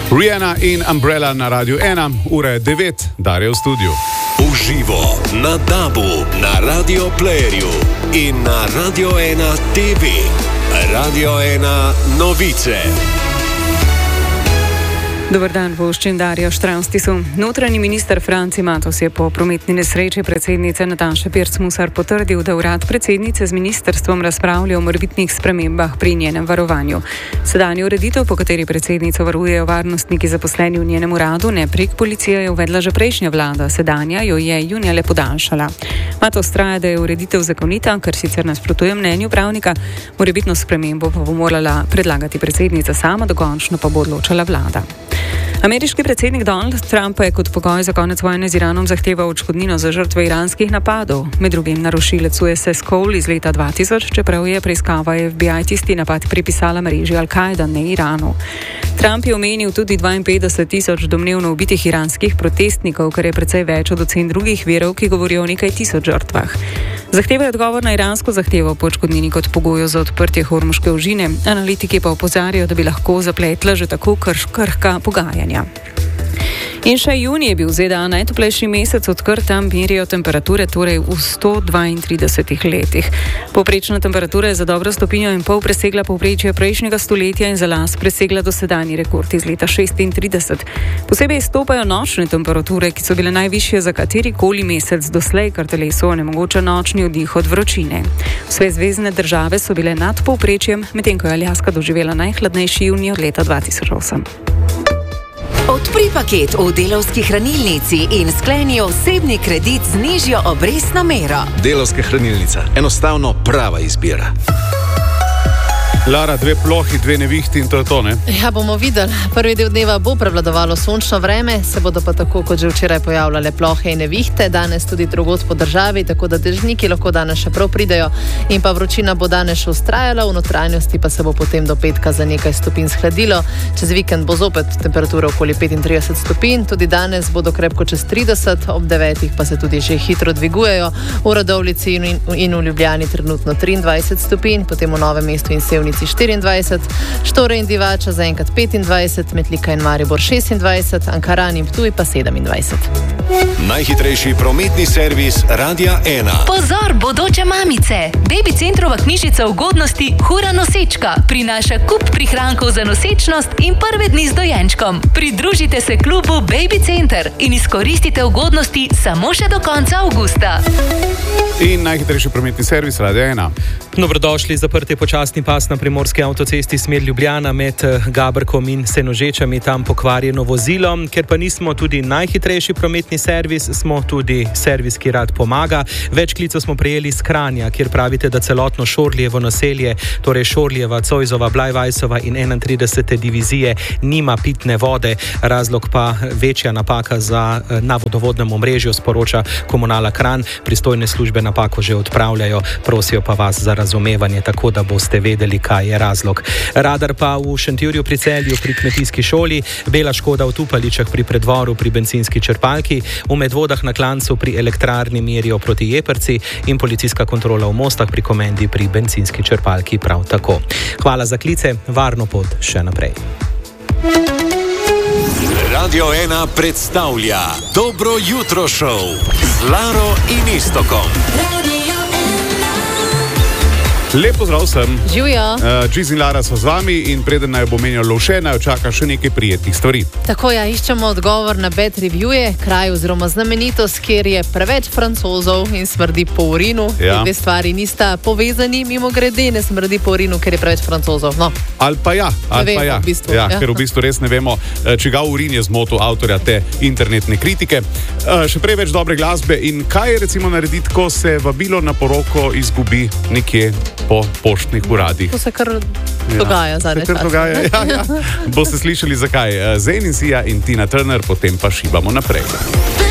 Rihanna in Umbrella na Radiu 1, ura je 9, Darja v studiu. Uživo na DAB-u, na Radio Playerju in na Radio 1 TV. Radio 1 novice. Dobar dan, voščen Darja Štravstisu. Notranji minister Franci Matos je po prometni nesreči predsednice Nataše Pirc-Musar potrdil, da urad predsednice z ministrstvom razpravlja o morebitnih spremembah pri njenem varovanju. Sedanjo ureditev, po kateri predsednico varujejo varnostniki zaposleni v njenem uradu, ne prek policije, je uvedla že prejšnja vlada, sedanja jo je junija le podaljšala. Matos traja, da je ureditev zakonita, kar sicer nasprotuje mnenju pravnika, morebitno spremembo pa bo morala predlagati predsednica sama, dokončno pa bo odločala vlada. Ameriški predsednik Donald Trump je kot pogoj za konec vojne z Iranom zahteval odškodnino za žrtve iranskih napadov. Med drugim narušilec USS Cole iz leta 2000, čeprav je preiskava FBI tisti napad pripisala mreži Al-Kaida, ne Iranu. Trump je omenil tudi 52,000 domnevno ubitih iranskih protestnikov, kar je precej več od ocen drugih virov, ki govorijo o nekaj tisoč žrtvah. Zahteva je odgovor na iransko zahtevo po odškodnini kot pogoju za odprtje Hormuške ožine. Analitiki pa opozarjajo, da bi lahko zapletla že tako krhka pogajanja. In še junij je bil v ZDA najtoplejši mesec, odkar tam merijo temperature, torej v 132 letih. Povprečna temperatura je za dobro 1,5 stopinje presegla povprečje prejšnjega stoletja in za las presegla dosedanji rekord iz leta 36. Posebej izstopajo nočne temperature, ki so bile najvišje za katerikoli mesec doslej, kar telesu onemogoča nočni vdih od vročine. Vse zvezne države so bile nad povprečjem, medtem ko je Aljaska doživela najhladnejši junij od leta 2008. Odpri paket v Delavski hranilnici in skleni osebni kredit z nižjo obrestno mero. Delavska hranilnica. Enostavno prava izbira. Lara, 2 plohi, 2 nevihti in to je to, ne? Ja, bomo videli. Prvi del dneva bo prevladovalo sončno vreme, se bodo pa tako kot že včeraj pojavljale plohe in nevihte, danes tudi drugod po državi, tako da dežniki lahko danes še prav pridejo in pa vročina bo danes še vztrajala, v notranjosti pa se bo potem do petka za nekaj stopinj shladilo. Čez vikend bo zopet temperatura okoli 35 stopinj, tudi danes bodo krepko čez 30, ob 9 pa se tudi že hitro dvigujejo. V Radovljici in v Ljubljani trenutno 23 stopinj, potem v Novem mestu in Sevnici 24, Štore in Divača zaenkrat 25, Metlika in Maribor 26, Ankaran in Ptuj pa 27. Najhitrejši prometni servis Radia 1. Pozor, bodoče mamice! Baby Centrova knjižica ugodnosti Hura nosečka prinaša kup prihrankov za nosečnost in prve dni z dojenčkom. Pridružite se klubu Baby Center in izkoristite ugodnosti samo še do konca avgusta. In najhitrejši prometni servis Radia 1. Dobrodošli, zaprt je počasni pas na primorski avtocesti smer Ljubljana med Gabrkom in Senožečami, tam pokvarjeno vozilo. Ker pa nismo tudi najhitrejši prometni servis, smo tudi servis, ki rad pomaga. Več klicev smo prejeli iz Kranja, kjer pravite, da celotno Šorlijevo naselje, torej Šorlijeva, Cojzova, Blajvajsova in 31. divizije nima pitne vode. Razlog pa večja napaka na vodovodnem omrežju, sporoča Komunala Kranj. Pristojne službe napako že odpravljajo, prosijo pa vas za razumevanje, tako da boste vedeli, kaj je razlog. Radar pa v Šentjurju pri Celju pri kmetijski šoli, bela škoda v Tupaličah pri predvoru pri bencinski črpalki, v Medvodah na Klancu pri elektrarni merijo proti Jeprci in policijska kontrola v Mostah pri Komendi pri bencinski črpalki prav tako. Hvala za klice, varno pot še naprej. Radio 1 predstavlja Dobro jutro šov z Laro in Iztokom. Lep pozdrav vsem. Živjo. Čiz in Lara so z vami in preden naj bo menjal lovše, naj čaka še nekaj prijetnih stvari. Tako ja, iščemo odgovor na bad reviewje, kraj oziroma znamenitost, kjer je preveč Francozov in smrdi po urinu. Ja. Dve stvari nista povezani, mimo grede, ne smrdi po urinu, ker je preveč Francozov. No. Ali pa ja. V bistvu, ja. Ker v bistvu res ne vemo, čigav urin je zmotil avtorja te internetne kritike. Še prej več dobre glasbe in kaj je recimo narediti, ko se vabilo na poroko izgubi nekje po poštnih uradih. To se kar dogaja zadnje čase. Ja. Boste slišali zakaj. Zayn in Sia in Tina Turner, potem pa šibamo naprej.